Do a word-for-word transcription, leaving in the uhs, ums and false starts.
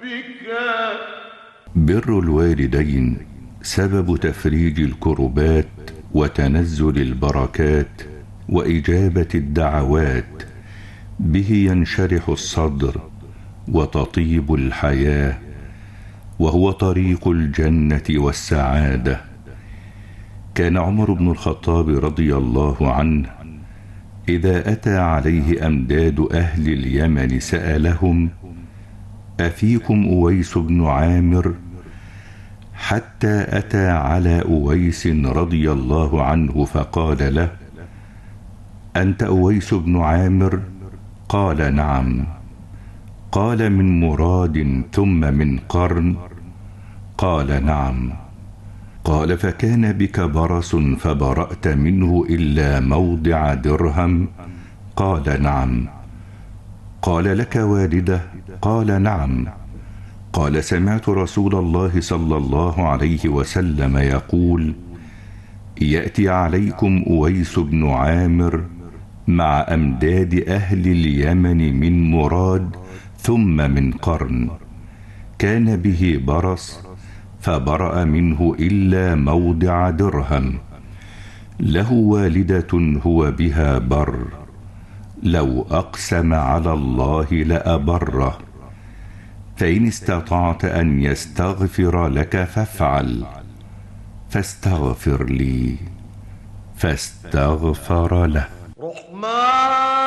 ربك. بر الوالدين سبب تفريج الكربات وتنزل البركات وإجابة الدعوات، به ينشرح الصدر وتطيب الحياة، وهو طريق الجنة والسعادة. كان عمر بن الخطاب رضي الله عنه إذا أتى عليه أمداد أهل اليمن سألهم: أفيكم أويس بن عامر؟ حتى أتى على أويس رضي الله عنه فقال له: أنت أويس بن عامر؟ قال: نعم. قال: من مراد ثم من قرن؟ قال: نعم. قال: فكان بك برص فبرأت منه إلا موضع درهم؟ قال: نعم. قال: لك والدة؟ قال: نعم. قال: سمعت رسول الله صلى الله عليه وسلم يقول: يأتي عليكم أويس بن عامر مع أمداد أهل اليمن من مراد ثم من قرن، كان به برص فبرأ منه إلا موضع درهم، له والدة هو بها بر، لو أقسم على الله لأبره، فإن استطعت أن يستغفر لك فافعل، فاستغفر لي، فاستغفر له. رحمن